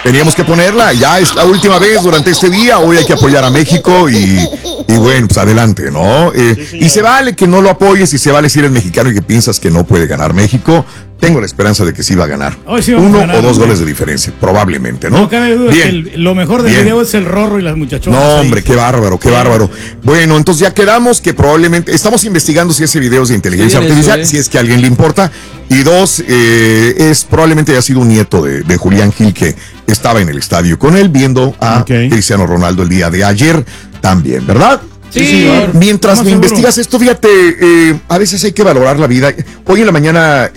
Teníamos que ponerla, ya es la última vez durante este día, hoy hay que apoyar a México y bueno, pues adelante, ¿no? Y se vale que no lo apoyes y se vale si eres mexicano y que piensas que no puede ganar México. Tengo la esperanza de que sí va a ganar. Sí, uno ganar, o dos goles de diferencia, probablemente, ¿no? No cabe duda que lo mejor del video es el Rorro y las muchachonas. No, hombre, qué bárbaro, qué bárbaro. Bueno, entonces ya quedamos que probablemente estamos investigando si ese video es de inteligencia artificial, si es que a alguien le importa. Y dos, probablemente haya sido un nieto de Julián Gil que estaba en el estadio con él viendo a Cristiano Ronaldo el día de ayer también, ¿verdad? Sí, mientras me investigas esto, fíjate, a veces hay que valorar la vida. Hoy en la mañana,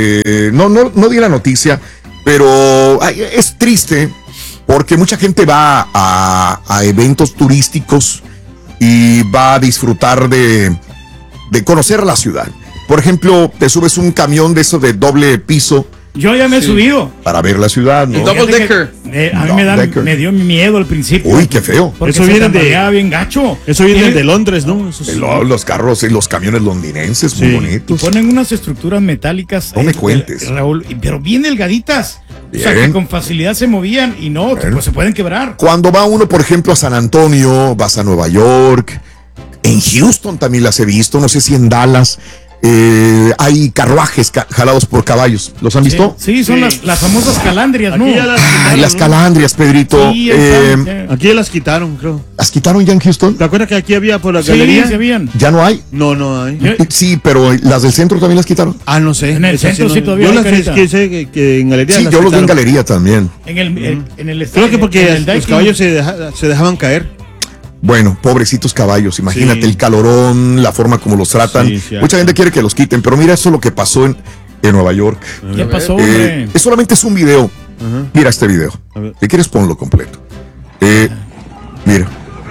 no di la noticia, pero es triste porque mucha gente va a eventos turísticos y va a disfrutar de conocer la ciudad. Por ejemplo, te subes un camión de eso de doble piso. Yo ya me he subido. Para ver la ciudad, ¿no? Double decker. A mí me dio miedo al principio. Uy, qué feo. Porque eso viene bien gacho. Eso viene de Londres, ¿no? Los carros, los camiones londinenses, muy bonitos. Ponen unas estructuras metálicas. No me cuentes. Raúl, pero bien delgaditas. Bien. O sea, que con facilidad se movían y no, pues se pueden quebrar. Cuando va uno, por ejemplo, a San Antonio, vas a Nueva York, en Houston también las he visto, no sé si en Dallas. Hay carruajes jalados por caballos. ¿Los han visto? Sí, son las famosas calandrias, ¿no? Las calandrias, Pedrito. Sí, aquí ya las quitaron, creo. ¿Las quitaron ya en Houston? ¿Te acuerdas que aquí había por la galería? Sí, habían. ¿Ya no hay? No hay. Sí, pero las del centro también las quitaron. No sé. En el centro sí todavía. Yo las sé que en galería. Sí, yo los vi en galería también. En el estadio. Creo que porque los caballos se dejaban caer. Bueno, pobrecitos caballos, imagínate el calorón, la forma como los tratan. Mucha gente quiere que los quiten, pero mira eso es lo que pasó en Nueva York. ¿Qué pasó, hombre? Solamente es un video. Mira este video. Si quieres ponlo completo. Mira.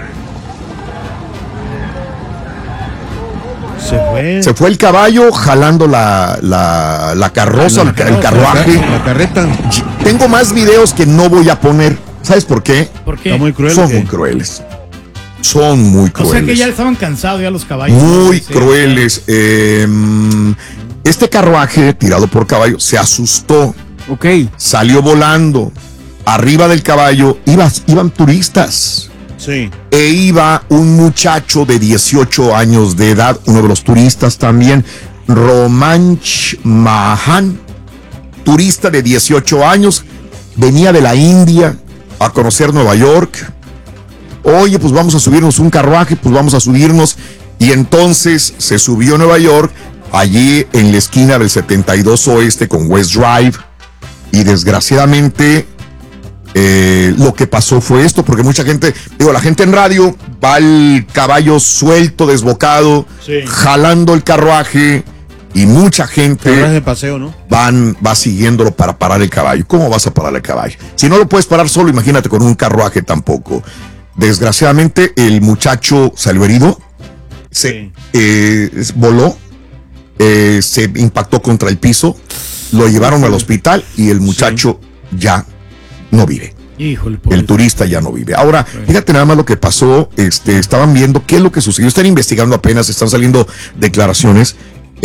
Se fue el caballo jalando la carroza, el carruaje. La carreta. Tengo más videos que no voy a poner. ¿Sabes por qué? ¿Por qué? Está muy cruel. Son muy crueles. Son muy crueles. O sea que ya estaban cansados ya los caballos. Muy crueles. Este carruaje tirado por caballo se asustó. Salió volando. Arriba del caballo iban turistas. Sí. E iba un muchacho de 18 años de edad, uno de los turistas también, Romanch Mahan, turista de 18 años, venía de la India a conocer Nueva York. Oye, pues vamos a subirnos un carruaje, pues vamos a subirnos. Y entonces se subió a Nueva York, allí en la esquina del 72 Oeste con West Drive. Y desgraciadamente lo que pasó fue esto, porque mucha gente, la gente en radio va al caballo suelto, desbocado, jalando el carruaje. Y mucha gente de paseo, ¿no? va siguiéndolo para parar el caballo. ¿Cómo vas a parar el caballo? Si no lo puedes parar solo, imagínate con un carruaje tampoco. Desgraciadamente el muchacho salió herido, voló, se impactó contra el piso, lo llevaron al hospital y el muchacho ya no vive. Híjole, el turista ya no vive. Ahora, fíjate nada más lo que pasó. Estaban viendo qué es lo que sucedió. Están investigando apenas, están saliendo declaraciones.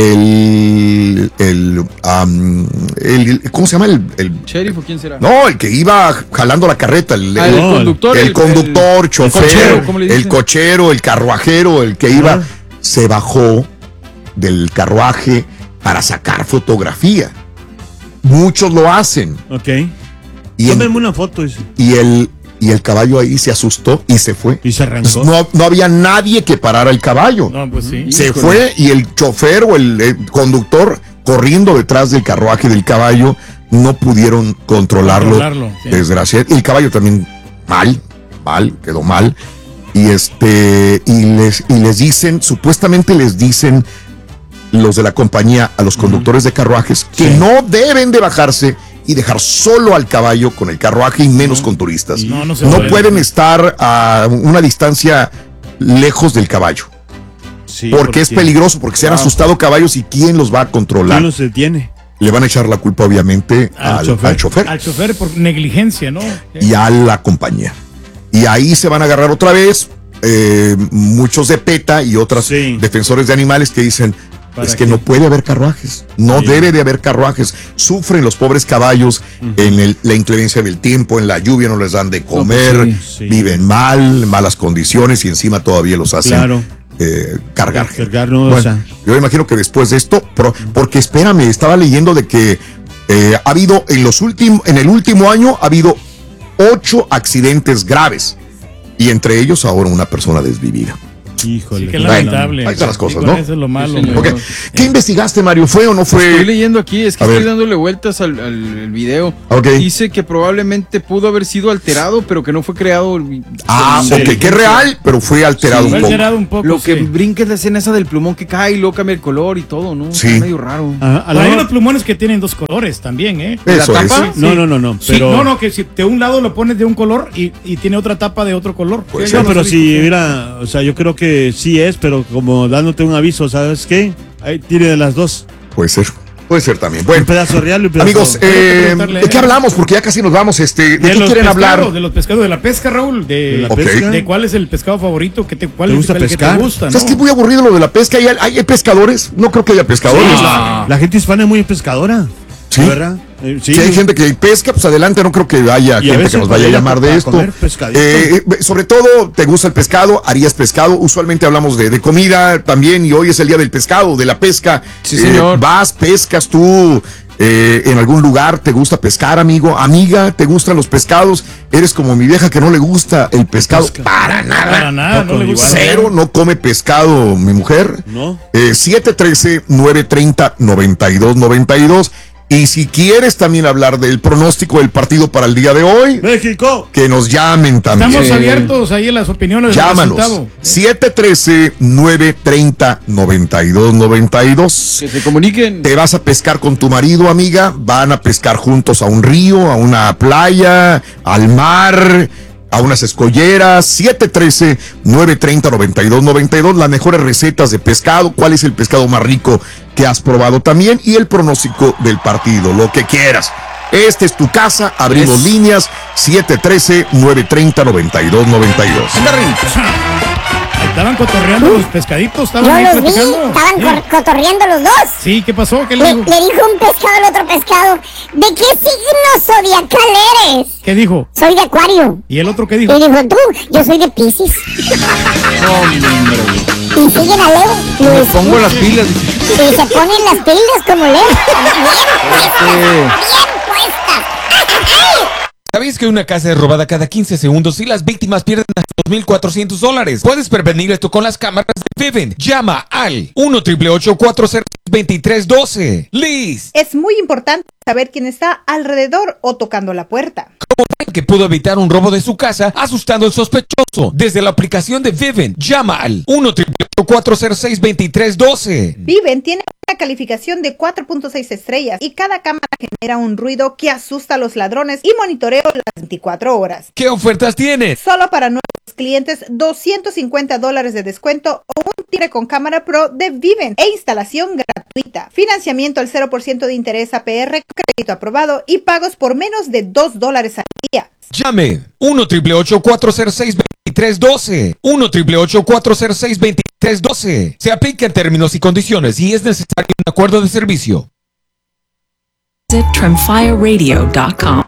¿Cómo se llama? ¿El sheriff o quién será? No, el que iba jalando la carreta, el conductor, chofer, el cochero, el carruajero, el que iba, se bajó del carruaje para sacar fotografía. Muchos lo hacen. Tómenme una foto. Y el caballo ahí se asustó y se fue. Y se arrancó. No había nadie que parara el caballo. No, pues sí. Se fue y el chofer o el conductor corriendo detrás del carruaje del caballo no pudieron controlarlo. Sí. Desgraciadamente. Y el caballo también quedó mal. Y les dicen, supuestamente les dicen los de la compañía a los conductores de carruajes que no deben de bajarse y dejar solo al caballo con el carruaje y menos con turistas. No pueden estar a una distancia lejos del caballo. Sí, porque es peligroso, porque se han asustado caballos y ¿quién los va a controlar? ¿Quién los detiene? Le van a echar la culpa obviamente al chofer. Al chofer por negligencia, ¿no? Y a la compañía. Y ahí se van a agarrar otra vez muchos de PETA y otros defensores de animales que dicen, Es que no puede haber carruajes, no debe de haber carruajes. Sufren los pobres caballos en la inclemencia del tiempo, en la lluvia no les dan de comer, viven mal, en malas condiciones y encima todavía los hacen cargar. Bueno, yo imagino que después de esto, porque espérame, estaba leyendo de que ha habido en el último año ha habido 8 accidentes graves y entre ellos ahora una persona desvivida. Híjole, sí, qué lamentable. Ahí están las cosas, ¿no? Eso es lo malo. Sí, okay. ¿Qué investigaste, Mario? ¿Fue o no fue? Estoy leyendo aquí, es que estoy dándole vueltas al video. Okay. Dice que probablemente pudo haber sido alterado, pero que no fue creado. Ok, que es real, pero fue alterado, un poco. Lo que brinca es la escena esa del plumón que cae y luego cambia el color y todo, ¿no? Sí. Está medio raro. Hay unos plumones que tienen 2 colores también, ¿eh? ¿Eso ¿La tapa? Sí. No. Sí, pero... no, que si de un lado lo pones de un color y tiene otra tapa de otro color. Pues no, pero si, mira, o sea, yo creo que sí es, pero como dándote un aviso, ¿sabes qué? Ahí tiene de las dos. Puede ser también. Bueno, un pedazo real y un pedazo... Amigos, ¿de qué hablamos? Porque ya casi nos vamos. ¿De qué quieren hablar? De los pescados, de la pesca, Raúl. ¿De la pesca? ¿De cuál es el pescado favorito? ¿Cuál es el que te gusta? ¿Sabes qué es muy aburrido lo de la pesca? ¿Hay pescadores? No creo que haya pescadores. Sí. La gente hispana es muy pescadora. ¿Sí? ¿Verdad? Sí, hay gente que pesca, pues adelante, no creo que haya gente que nos vaya a llamar de esto. Sobre todo, ¿te gusta el pescado? ¿Harías pescado? Usualmente hablamos de comida también y hoy es el día del pescado, de la pesca. Sí, señor. Vas, pescas tú en algún lugar, ¿te gusta pescar, amigo? Amiga, ¿te gustan los pescados? Eres como mi vieja que no le gusta el pescado. Para nada, no le gusta. Cero, no come pescado mi mujer. No. 713-930-9292. Y si quieres también hablar del pronóstico del partido para el día de hoy, México, que nos llamen también. Estamos abiertos ahí en las opiniones. Llámanos. 713-930-9292. Que se comuniquen. Te vas a pescar con tu marido, amiga. Van a pescar juntos a un río, a una playa, al mar, a unas escolleras. 713-930-9292. Las mejores recetas de pescado. ¿Cuál es el pescado más rico que has probado también? Y el pronóstico del partido, lo que quieras. Esta es tu casa, abrimos líneas. 713-930-9292. Estaban cotorreando los pescaditos, estaban ahí platicando. Estaban cotorreando los dos. Sí, ¿qué pasó? ¿Qué le dijo un pescado al otro pescado: ¿de qué signo zodiacal eres? ¿Qué dijo? Soy de Acuario. ¿Y el otro qué dijo? Y dijo: tú, yo soy de Piscis. Y siguen a Leo. Me pongo las pilas. Y se ponen las pilas como Leo. Bien puestas. ¿Sabías que una casa es robada cada 15 segundos y las víctimas pierden hasta $2,400? Puedes prevenir esto con las cámaras de Vivint. Llama al 1-888-406-2312. Liz. Es muy importante saber quién está alrededor o tocando la puerta. ¿Cómo ven que pudo evitar un robo de su casa asustando al sospechoso? Desde la aplicación de Vivint, llama al 1-888-406-2312. Vivint tiene una calificación de 4.6 estrellas y cada cámara genera un ruido que asusta a los ladrones y monitoreo las 24 horas. ¿Qué ofertas tienes? Solo para nuevos clientes, $250 de descuento o un tire con cámara pro de Vivint e instalación gratuita. Financiamiento al 0% de interés APR, crédito aprobado y pagos por menos de $2 al día. Llame 1-888-406-2312. 1-888-406-2312. Se aplica en términos y condiciones y es necesario un acuerdo de servicio. Tremfireradio.com